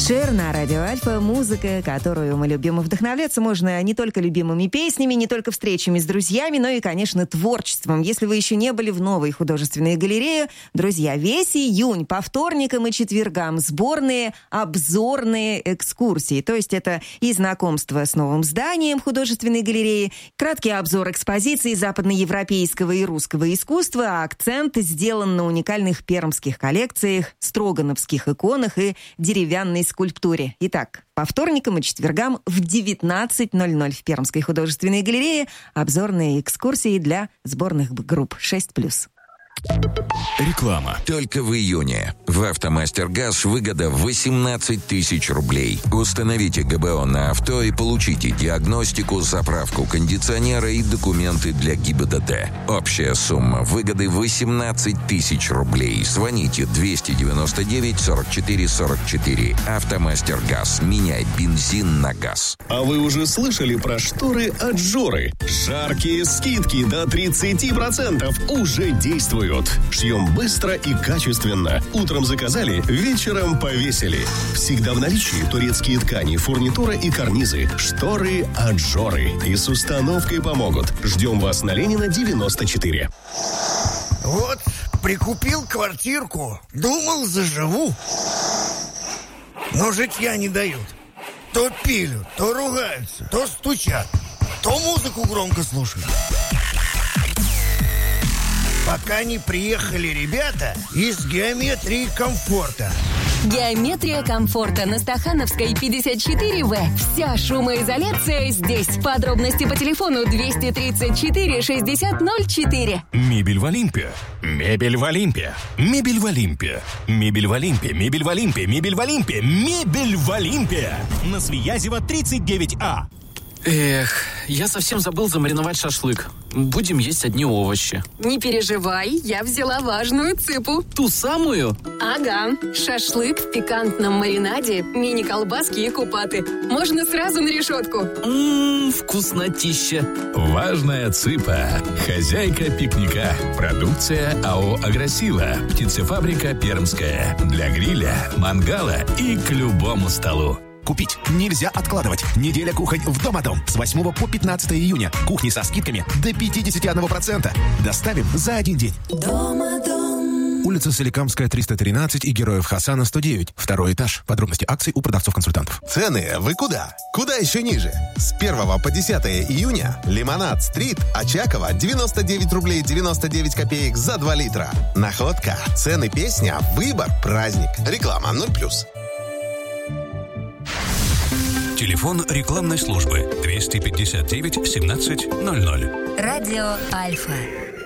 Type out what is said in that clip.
Шер на радио Альфа. Музыка, которую мы любим. Вдохновляться можно не только любимыми песнями, не только встречами с друзьями, но и, конечно, творчеством. Если вы еще не были в новой художественной галерее, друзья, весь июнь по вторникам и четвергам сборные обзорные экскурсии. То есть это и знакомство с новым зданием художественной галереи, краткий обзор экспозиций западноевропейского и русского искусства, а акцент сделан на уникальных пермских коллекциях, строгановских иконах и деревянной скульптуре. Итак, по вторникам и четвергам в 19:00 в Пермской художественной галерее обзорные экскурсии для сборных групп 6+. Реклама. Только в июне. В «АвтоМастер-Газ» выгода 18 тысяч рублей. Установите ГБО на авто и получите диагностику, заправку кондиционера и документы для ГИБДД. Общая сумма выгоды 18 тысяч рублей. Звоните 299 44 44. «АвтоМастер-Газ». Меняй бензин на газ. А вы уже слышали про шторы от Жоры? Жаркие скидки до 30% уже действуют. Шьем быстро и качественно. Утром заказали, вечером повесили. Всегда в наличии турецкие ткани, фурнитура и карнизы. Шторы от Жоры. И с установкой помогут. Ждем вас на Ленина, 94. Вот, прикупил квартирку. Думал, заживу. Но житья не дают. То пилют, то ругаются, то стучат, то музыку громко слушают. Пока не приехали ребята из «Геометрии комфорта». Геометрия комфорта на Стахановской 54В. Вся шумоизоляция здесь. Подробности по телефону 234 60 04. Мебель в Олимпе. Мебель в Олимпе. Мебель в Олимпе. Мебель в Олимпе. Мебель в Олимпе. Мебель в Олимпе. Мебель в Олимпе. На Свиязева 39А. Эх, я совсем забыл замариновать шашлык. Будем есть одни овощи. Не переживай, я взяла важную цыпу. Ту самую? Ага, шашлык в пикантном маринаде, мини-колбаски и купаты. Можно сразу на решетку. Вкуснотища. Важная цыпа. Хозяйка пикника. Продукция АО «Агросила». Птицефабрика «Пермская». Для гриля, мангала и к любому столу. Купить нельзя откладывать. Неделя кухонь в Домодом. С 8 по 15 июня. Кухни со скидками до 51%. Доставим за один день. Домодом. Улица Соликамская, 313 и Героев Хасана, 109. Второй этаж. Подробности акций у продавцов-консультантов. Цены вы куда? Куда еще ниже? С 1 по 10 июня Лимонад Стрит Очакова 99 рублей 99 копеек за 2 литра. Находка. Цены песня. Выбор. Праздник. Реклама 0+. Телефон рекламной службы 259 17 00. Радио Альфа.